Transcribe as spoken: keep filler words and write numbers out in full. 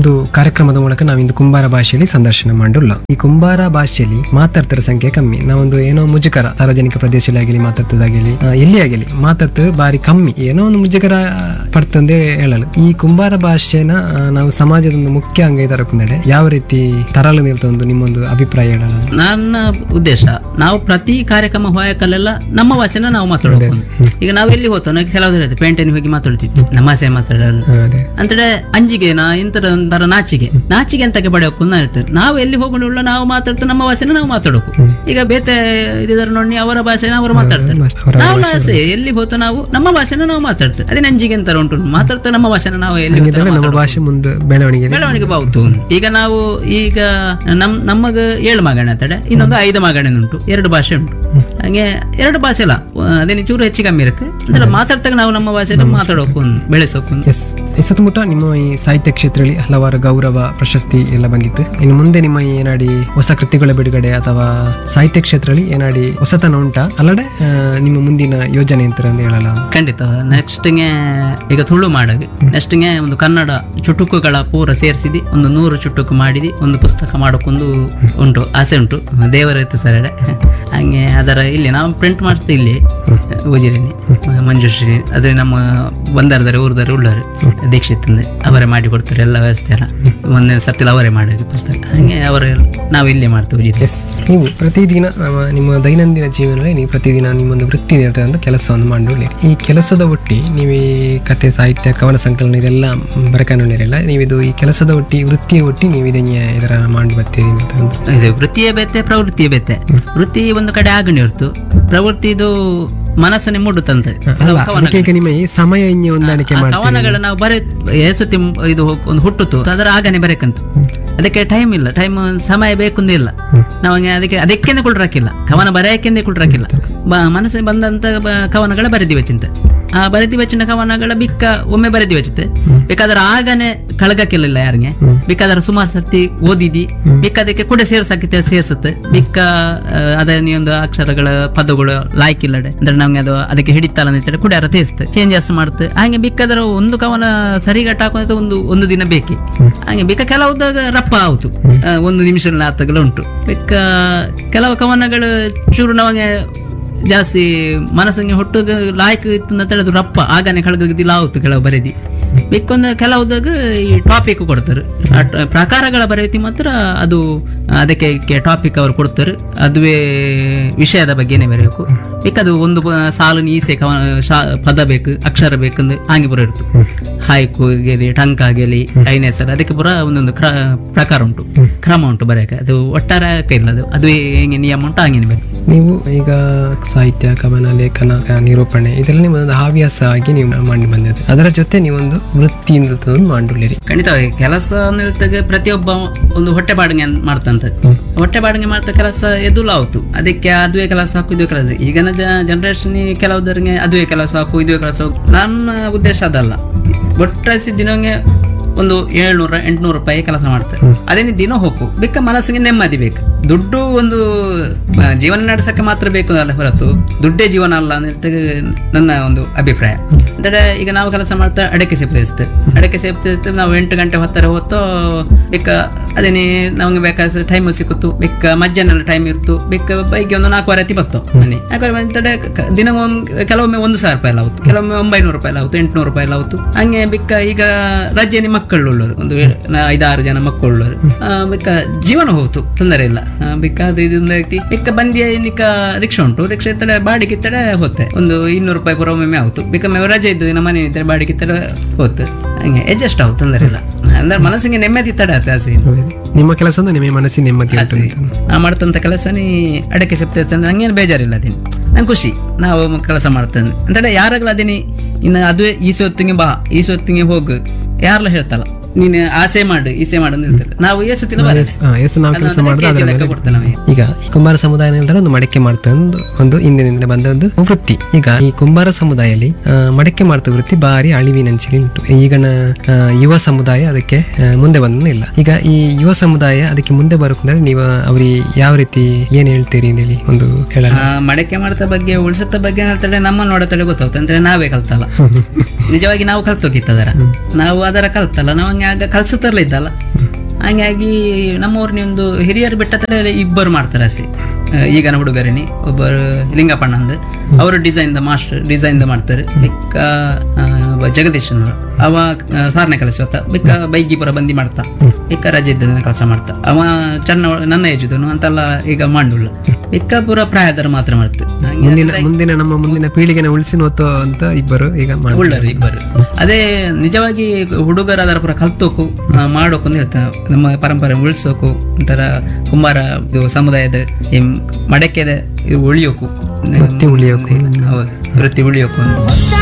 ಒಂದು ಕಾರ್ಯಕ್ರಮದ ಮೂಲಕ ನಾವಿಂದು ಕುಂಬಾರ ಭಾಷೆಯಲ್ಲಿ ಸಂದರ್ಶನ ಮಾಡುಲ್ಲ. ಈ ಕುಂಬಾರ ಭಾಷೆಯಲ್ಲಿ ಮಾತಾಡ್ತರ ಸಂಖ್ಯೆ ಕಮ್ಮಿ. ನಾವೊಂದು ಏನೋ ಮುಜುಗರ ಸಾರ್ವಜನಿಕ ಪ್ರದೇಶದಲ್ಲಿ ಆಗಲಿ ಮಾತಾಡ್ತದಾಗಲಿ ಎಲ್ಲಿ ಆಗಲಿ ಮಾತಾಡ್ತ ಬಾರಿ ಕಮ್ಮಿ, ಏನೋ ಒಂದು ಮುಜುಗರ ಪಡ್ತಂದೆ ಹೇಳಲು. ಈ ಕುಂಬಾರ ಭಾಷೆನ ಆ, ನಾವು ಸಮಾಜದ ಒಂದು ಮುಖ್ಯ ಅಂಗ ತರಕೊಂಡೆ ಯಾವ ರೀತಿ ತರಲು ನಿಲ್ತೊಂದು ನಿಮ್ಮೊಂದು ಅಭಿಪ್ರಾಯ ಹೇಳಲ್ಲ. ನನ್ನ ಉದ್ದೇಶ ನಾವು ಪ್ರತಿ ಕಾರ್ಯಕ್ರಮ ಹೋಯಕಲ್ಲೆಲ್ಲ ನಮ್ಮ ಭಾಷೆನ ನಾವು ಮಾತಾಡೋದು. ಈಗ ನಾವು ಎಲ್ಲಿ ಹೋಗ್ತೋ ನಾವು ಕೆಲವ್ರು ಹೇಳ್ತೀವಿ ಪೇಂಟೆನ್ ಹೋಗಿ ಮಾತಾಡ್ತಿದ್ವಿ, ನಮ್ಮ ಭಾಷೆ ಮಾತಾಡೋದು ಅಂದ್ರೆ ಅಂಜಿಗೆನ ಇಂತರ ಒಂಥರ ನಾಚಿಗೆ ನಾಚಿಗೆ ಅಂತಕ್ಕೆ ಪಡೆಯೋಕು ಹೇಳ್ತಾರೆ. ನಾವು ಎಲ್ಲಿ ಹೋಗೊಂಡು ನಾವು ಮಾತಾಡ್ತಾ ನಮ್ಮ ಭಾಷೆನ ನಾವು ಮಾತಾಡೋಕು. ಈಗ ಬೇತೆ ಇದಾರೆ ನೋಡಿ ಅವರ ಭಾಷೆನ ಅವರು ಮಾತಾಡ್ತಾರೆ, ನಾವು ಭಾಷೆ ಎಲ್ಲಿ ಹೋಗ್ತೋ ನಾವು ನಮ್ಮ ಭಾಷೆನ ನಾವು ಮಾತಾಡ್ತೇವೆ. ಅದೇ ಅಂಜಿಗೆ ಅಂತಾರೆ ಉಂಟು ಮಾತಾಡ್ತಾ ನಮ್ಮ ಭಾಷೆನ ನಾವು ಎಲ್ಲಿ ನಮ್ಮ ಭಾಷೆ ಮುಂದೆ ಬೆಳವಣಿಗೆ ಬೆಳವಣಿಗೆ ಬಾವುತು. ಈಗ ನಾವು ಈಗ ನಮ್ ನಮಗ ಏಳು ಮಗಣ ಅಂತಡೆ ಇನ್ನೊಂದು ಐದು ಮಗಣ ಉಂಟು, ಎರಡು ಭಾಷೆ ಉಂಟು. ಹಂಗೆ ಎರಡು ಭಾಷೆ ಅಲ್ಲ ಅದೇನು ಚೂರು ಹೆಚ್ಚು ಕಮ್ಮಿ ಇರಕ್ಕೆ ಅಂದ್ರೆ ಮಾತಾಡ್ತಾಗ ನಾವು ನಮ್ಮ ಭಾಷೆನ ಮಾತಾಡೋಕು ಬೆಳೆಸೋಕು. ಎಸ್ ಈ ಸುತ್ತಮುತ್ತ ನಿಮ್ಮ ಈ ಸಾಹಿತ್ಯ ಕ್ಷೇತ್ರದಲ್ಲಿ ಹಲವಾರು ಗೌರವ ಪ್ರಶಸ್ತಿ ಎಲ್ಲ ಬಂದಿತ್ತು. ಇನ್ನು ಮುಂದೆ ನಿಮ್ಮ ಈ ಏನಾಡಿ ಹೊಸ ಕೃತಿಗಳ ಬಿಡುಗಡೆ ಅಥವಾ ಸಾಹಿತ್ಯ ಕ್ಷೇತ್ರದಲ್ಲಿ ಏನಾಡಿ ಹೊಸತನ ಉಂಟಾ ಅಲ್ಲಡೆ ನಿಮ್ಮ ಮುಂದಿನ ಯೋಜನೆ ಅಂತ ಹೇಳಲ್ಲ? ಖಂಡಿತ. ನೆಕ್ಸ್ಟ್ ಗೆ ಈಗ ತುಳು ಮಾಡಗೆ ನೆಕ್ಸ್ಟ್ ಗೆ ಒಂದು ಕನ್ನಡ ಚುಟುಕುಗಳ ಪೂರ ಸೇರಿಸಿದಿ ಒಂದು ನೂರು ಚುಟುಕು ಮಾಡಿದಿ ಒಂದು ಪುಸ್ತಕ ಮಾಡೋಕೊಂದು ಉಂಟು, ಆಸೆ ಉಂಟು. ದೇವರ ಇತ್ತು ಸರ್ ಹಂಗೆ ಅದರ ಇಲ್ಲಿ ನಾವು ಪ್ರಿಂಟ್ ಮಾಡಿಸ್ತೀವಿ ಇಲ್ಲಿ ಉಜಿರಿನಿ ಮಂಜುಶ್ರೀ ಅದೇ ನಮ್ಮ ಬಂದಾರದಾರೆ ಊರ್ದಾರೆ ಉಳ್ಳಾರೆ ದೀಕ್ಷಿತ್ ಅವರೇ ಮಾಡಿ ಕೊಡ್ತಾರೆ ಎಲ್ಲ ವ್ಯವಸ್ಥೆ ಎಲ್ಲ. ಒಂದೇ ಸರ್ತಿಲ್ಲ ಅವರೇ ಮಾಡಿ ಪುಸ್ತಕ ಹಂಗೆ ಅವರೇ ನಾವು ಇಲ್ಲೇ ಮಾಡ್ತೇವೆ ಉಜಿರಿ. ನೀವು ಪ್ರತಿದಿನ ನಿಮ್ಮ ದೈನಂದಿನ ಜೀವನದಲ್ಲಿ ನೀವು ಪ್ರತಿದಿನ ನಿಮ್ಮೊಂದು ವೃತ್ತಿ ನಿರತ ಕೆಲಸವನ್ನು ಮಾಡಿ ಈ ಕೆಲಸದ ಒಟ್ಟಿ ನೀವು ಈ ಕತೆ ಸಾಹಿತ್ಯ ಕವನ ಸಂಕಲನ ಇದೆಲ್ಲ ಬರಕಾನಿರಲ್ಲ. ನೀವಿದು ಈ ಕೆಲಸದ ಒಟ್ಟಿ ವೃತ್ತಿಯ ಒಟ್ಟಿ ನೀವು ಇದನ್ನ ಇದರ ಮಾಡಿ ಬರ್ತೀರಿ ಅಂತ ಇದು ವೃತ್ತಿಯೇ ಬೇತೆ ಪ್ರವೃತ್ತಿಯೇ ಬೇತೆ. ವೃತ್ತಿ ಒಂದು ಕಡೆ ಆಗಣಿ ಹೊರತು ಪ್ರವೃತ್ತಿ ಇದು ಮನಸ್ಸನ್ನೇ ಮೂಡುತ್ತಂತೆ. ನಿಮ್ಮ ಈ ಸಮಯ ಹೊಂದಾಣಿಕೆ ಕವನಗಳ ನಾವು ಬರೀ ಏಸುತ್ತಿ ಇದು ಒಂದು ಹುಟ್ಟುತ್ತು ಅದರ ಆಗನೆ ಬರಕಂತ ಅದಕ್ಕೆ ಟೈಮ್ ಇಲ್ಲ, ಟೈಮ್ ಸಮಯ ಬೇಕಂದೇ ಇಲ್ಲ. ನಾವು ಅದಕ್ಕೆ ಅದಕ್ಕೆಂದೇ ಕುಳ್ರಾಕಿಲ್ಲ, ಕವನ ಬರೆಯಕ್ಕೆಂದೇ ಕುಳ್ರಾಕಿಲ್ಲ. ಮನಸ್ಸಿಗೆ ಬಂದಂತ ಕವನಗಳ ಬರೆದಿವೆ ಚಿಂತೆ ಆ ಬರೆದಿ ವಚನ ಕವನಗಳ ಬಿಕ್ಕ ಒಮ್ಮೆ ಬರೆದಿ ವಚಿತೆ ಬೇಕಾದ್ರೆ ಆಗನೆ ಕಳಗಕ್ಕಿಲ್ಲ ಯಾರಿಗೆ ಬೇಕಾದ್ರೆ ಸುಮಾರು ಸರ್ತಿ ಓದಿದಿ ಬೇಕಾದಕ್ಕೆ ಕೂಡ ಸೇರ್ಸಾಕಿತ್ತೆ ಸೇರ್ಸುತ್ತೆ ಬಿಕ್ಕ ಅದೇ ಒಂದು ಅಕ್ಷರಗಳ ಪದಗಳು ಲಾಯ್ಕಿಲ್ಲಡೆ ಅಂದ್ರೆ ನಮ್ಗೆ ಅದು ಅದಕ್ಕೆ ಹಿಡಿತಲ್ಲ ಅಂತ ಕೂಡ ಯಾರ ತೇಸ್ತೆ ಚೇಂಜಸ್ ಮಾಡುತ್ತೆ. ಹಾಗೆ ಬಿಕ್ಕದ್ರ ಒಂದು ಕವನ ಸರಿಗಟ್ಟ ಹಾಕೋದು ಒಂದು ಒಂದು ದಿನ ಬೇಕಿ. ಹಾಗೆ ಬಿಕ್ಕ ಕೆಲವುದಾಗ ರಪ್ಪ ಆಯ್ತು ಒಂದು ನಿಮಿಷ ಅರ್ಥಗಳು ಉಂಟು. ಬಿಕ್ಕ ಕೆಲವು ಕವನಗಳು ಚೂರು ನಮಗೆ ಜಾಸ್ತಿ ಮನಸ್ಸಿಗೆ ಹೊಟ್ಟು ಲಾಯ್ಕ್ ಇತ್ತು ಅಂತ ಹೇಳಿದ್ರು ರಪ್ಪ ಆಗನೆ ಕಳಗದಿಲ್ಲ ಆವತ್ತು ಕೆಲವು ಬರೆದಿ ಬೇಕೊಂದು ಕೆಲವುದಾಗ ಈ ಟಾಪಿಕ್ ಕೊಡ್ತಾರೆ ಪ್ರಕಾರಗಳ ಬರೆಯುತ್ತಿ ಮಾತ್ರ ಅದು ಅದಕ್ಕೆ ಟಾಪಿಕ್ ಅವರು ಕೊಡ್ತಾರೆ ಅದುವೇ ವಿಷಯದ ಬಗ್ಗೆನೇ ಬರೆಯಬೇಕು. ಬೇಕದು ಒಂದು ಸಾಲು ಈಸೆ ಪದ ಬೇಕು ಅಕ್ಷರ ಬೇಕಂದ್ರೆ ಹಂಗೆ ಬರೋ ಇರ್ತು ಹಾಯ್ಕು ಆಗಲಿ ಟಂಕ್ ಆಗಲಿ ಐನೆಸರ್ ಅದಕ್ಕೆ ಪುರ ಒಂದೊಂದು ಪ್ರಕಾರ ಉಂಟು ಕ್ರಮ ಉಂಟು ಬರೆಯಕ್ಕೆ. ಅದು ಒಟ್ಟಾರೆ ಇಲ್ಲ ಅದು ಅದು ಹೆಂಗೆ ನಿಯಮ ಉಂಟು ಹಂಗೇನೆ ಬೇಕು. ನೀವು ಈಗ ಸಾಹಿತ್ಯ ಕವನ ಲೇಖನ ನಿರೂಪಣೆ ಇದೆಲ್ಲ ನಿಮ್ಮೊಂದು ಹವ್ಯಾಸ ಆಗಿ ನೀವು ಮಾಡಿ ಬಂದಿದೆ, ಅದರ ಜೊತೆ ನೀವೊಂದು ವೃತ್ತಿ ಮಾಡಿರಿ. ಖಂಡಿತವಾಗಿ ಕೆಲಸ ನಿಲ್ತಾಗ ಪ್ರತಿಯೊಬ್ಬ ಒಂದು ಹೊಟ್ಟೆ ಬಾಡಿಗೆ ಮಾಡ್ತಂತ ಹೊಟ್ಟೆ ಬಾಡಿಗೆ ಮಾಡ್ತಾ ಕೆಲಸ ಎದುಲ್ಲ ಆಯ್ತು ಅದಕ್ಕೆ ಅದುವೇ ಕೆಲಸ ಹಾಕು ಇದುವೇ ಕೆಲಸ. ಈಗಿನ ಜನರೇಷನ್ ಕೆಲವುದರಿಗೆ ಅದುವೇ ಕೆಲಸ ಹಾಕು ಇದುವೇ ಕೆಲಸ ಹಾಕು. ನನ್ನ ಉದ್ದೇಶ ಅದಲ್ಲ. ಒಟ್ಟಾಸಿ ದಿನಂಗೆ ಒಂದು ಏಳ್ನೂರ ಎಂಟ್ನೂರು ರೂಪಾಯಿ ಕೆಲಸ ಮಾಡ್ತಾರೆ ಅದೇನು ದಿನ ಹೋಗು ಬೇಕಾ ಮನಸ್ಸಿಗೆ ನೆಮ್ಮದಿ ಬೇಕು. ದುಡ್ಡು ಒಂದು ಜೀವನ ನಡೆಸಕ್ಕೆ ಮಾತ್ರ ಬೇಕು ಅಲ್ಲ ಹೊರತು ದುಡ್ಡೇ ಜೀವನ ಅಲ್ಲ ಅಂತ ನನ್ನ ಒಂದು ಅಭಿಪ್ರಾಯ. ಅಂದ್ರೆ ಈಗ ನಾವು ಕೆಲಸ ಮಾಡ್ತಾ ಅಡಕೆ ಸೇಪಿಸ್ತೇವೆ ಅಡಕೆ ಸೇಪಿಸ್ತೇವೆ ನಾವು ಎಂಟು ಗಂಟೆ ಹೊತ್ತರ ಹೊತ್ತು ಬೇಕ ಅದೇನೇ ನಮ್ಗೆ ಬೇಕಾದ ಟೈಮ್ ಸಿಕ್ಕುತ್ತು ಬೇಕ ಮಧ್ಯಾಹ್ನ ಟೈಮ್ ಇರ್ತು ಬೇಕ ಬೈಗೆ ಒಂದು ನಾಲ್ಕುವರೆ ಹತ್ತಿ ಬತ್ತು ಮನೆ ನಾಲ್ಕುವರೆ ದಿನ ಕೆಲವೊಮ್ಮೆ ಒಂದು ಸಾವಿರ ರೂಪಾಯಿ ಎಲ್ಲ ಆಗುತ್ತೆ ಕೆಲವೊಮ್ಮೆ ಒಂಬೈನೂರು ರೂಪಾಯಿ ಎಲ್ಲ ಆಗುತ್ತೆ ಎಂಟುನೂರು ರೂಪಾಯಿ ಎಲ್ಲ ಆಗುತ್ತೆ. ಹಂಗೆ ಬಿಕ್ಕ ಈಗ ರಜೆನಿ ಮಕ್ಕಳು ಉಳ್ಳವರು ಒಂದು ಐದಾರು ಜನ ಮಕ್ಕಳು ಉಳ್ಳವರು ಬೇಕ ಜೀವನ ಹೋಯ್ತು ತೊಂದರೆ ಇಲ್ಲ. ಬೇಕಾದ ಇದೊಂದು ಐತಿ ಬೇಕ ಬಂದಿ ನಿಕ್ಕ ರಿಕ್ಷಾ ಉಂಟು ರಿಕ್ಷಾ ಇತ್ತಡೆ ಬಾಡಿಗೆ ಇತ್ತಡೆ ಹೋತೆ ಒಂದು ಇನ್ನೂರು ರೂಪಾಯಿ ಪುರ ಒಮ್ಮೆ ಆಯ್ತು ಬೇಕಮ್ಮೆ ರಜೆ ಇದ್ದು ನಮ್ಮ ಮನೆ ಇದ್ದರೆ ಬಾಡಿಗೆ ಇತ್ತಡೆ ಹೋತು ಹಂಗೆ ಅಡ್ಜಸ್ಟ್ ಆಗುತ್ತೆ ತೊಂದರೆ ಇಲ್ಲ. ಅಂದ್ರೆ ಮನಸ್ಸಿಗೆ ನೆಮ್ಮದಿ ತಡೆ ಆತ ಆಸೆ. ನಿಮ್ಮ ಕೆಲಸ ನಿಮ್ಮ ಮನಸ್ಸಿಗೆ ನೆಮ್ಮದಿ ನಾ ಮಾಡ್ತಂತ ಕೆಲಸನೇ ಅಡಕೆ ಸೆಪ್ತೇನೆ ನಂಗೇನು ಬೇಜಾರಿಲ್ಲ ಅದೇನು ನಂಗೆ ಖುಷಿ ನಾವು ಕೆಲಸ ಮಾಡ್ತೇನೆ ಅಂತೇಳಿ ಯಾರಾಗಲ ಅದೇನಿ ಇನ್ನು ಅದುವೇ ಈಸೆ ಹೊತ್ತಿಗೆ ಬಾ ಈಸೆ ಹೊತ್ತಿಗೆ ಹೋಗು ಯಾರಲ್ಲ ಹೇಳ್ತಲ್ಲ ನೀನು ಆಸೆ ಮಾಡು ಈಸೆ ಮಾಡು ಅಂತ ನಾವು ಈಗ ಈ ಕುಂಬಾರ ಸಮುದಾಯ ಒಂದು ಮಡಕೆ ಮಾಡ್ತಾ ಒಂದು ಹಿಂದಿನಿಂದ ಬಂದ ಒಂದು ವೃತ್ತಿ. ಈಗ ಈ ಕುಂಬಾರ ಸಮುದಾಯದಲ್ಲಿ ಮಡಕೆ ಮಾಡ್ತಾ ವೃತ್ತಿ ಬಾರಿ ಅಳಿವಿನಂಚಿನಲ್ಲಿ ಉಂಟು. ಈಗಿನ ಯುವ ಸಮುದಾಯ ಅದಕ್ಕೆ ಮುಂದೆ ಬಂದ ಇಲ್ಲ. ಈಗ ಈ ಯುವ ಸಮುದಾಯ ಅದಕ್ಕೆ ಮುಂದೆ ಬರೋಕಂದ್ರೆ ನೀವು ಅವ್ರಿಗೆ ಯಾವ ರೀತಿ ಏನ್ ಹೇಳ್ತೀರಿ ಅಂತ ಹೇಳಿ ಒಂದು ಹೇಳ. ಮಡಕೆ ಮಾಡ್ತಾ ಬಗ್ಗೆ ಉಳಿಸತ್ತ ಬಗ್ಗೆ ಹೇಳ್ತಾರೆ ನಮ್ಮ ನೋಡತಡೆ ಗೊತ್ತಾಗುತ್ತೆ ಅಂದ್ರೆ ನಾವೇ ಕಲ್ತಲ್ಲ ನಿಜವಾಗಿ ನಾವು ಕಲ್ತೋಗಿತ್ತದರ ನಾವು ಅದರ ಕಲ್ತಲ್ಲ ನಾವು ಹಂಗೆ ಆಗ ಕಲ್ಸತ್ತರ್ಲ ಇದ್ದಲ್ಲ, ಹಂಗಾಗಿ ನಮ್ಮವ್ರನ್ನ ಒಂದು ಹಿರಿಯರು ಬೆಟ್ಟದಲ್ಲಿ ಇಬ್ಬರು ಮಾಡ್ತಾರೆ ಅಷ್ಟೇ. ಈಗನ ಹುಡುಗರೇನಿ ಒಬ್ಬರು ಲಿಂಗಪ್ಪಣ್ಣ ಅಂದ್ ಅವರು design the master design the ಮಾಡ್ತಾರೆ. ಬಿಕ್ಕ ಜಗದೀಶ್ ಅವ ಸಾರನೇ ಕಲಿಸುತ್ತ, ಬಿಕ್ಕ ಬೈಗಿ ಪುರ ಬಂದಿ ಮಾಡ್ತಾ, ಬಿಕ್ಕ ರಜೆ ಇದ್ದ ಕೆಲಸ ಮಾಡ್ತಾ. ಅವ ಚೆನ್ನ ನನ್ನ ಏಜುದನು ಅಂತೆಲ್ಲ ಈಗ ಮಾಡುಲ್ಲ, ಬಿಕ್ಕ ಪುರ ಪ್ರಾಯದರ ಮಾತ್ರ ಮಾಡ್ತಾರೆ. ಮುಂದಿನ ಮುಂದಿನ ನಮ್ಮ ಮುಂದಿನ ಪೀಳಿಗೆನ ಉಳಿಸಿ ನೋತೋ ಅಂತ ಇಬ್ಬರು ಈಗ ಉಳ್ಳರು ಇಬ್ಬರು. ಅದೇ ನಿಜವಾಗಿ ಹುಡುಗರ ಅದರ ಪುರ ಕಲ್ತೋಕು ಮಾಡೋಕು ಅಂತ ಹೇಳ್ತಾರೆ. ನಮ್ಮ ಪರಂಪರೆ ಉಳಿಸೋಕು ಒಂಥರ ಕುಂಬಾರ ಇದು ಸಮುದಾಯದ ಈ ಮಡಕೆದ ಉಳಿಯೋಕು, ಉಳಿಯೋಕು ಹೌದು ವೃತ್ತಿ ಉಳಿಯೋಕು.